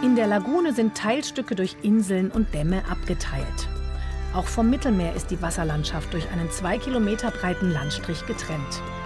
In der Lagune sind Teilstücke durch Inseln und Dämme abgeteilt. Auch vom Mittelmeer ist die Wasserlandschaft durch einen 2 Kilometer breiten Landstrich getrennt.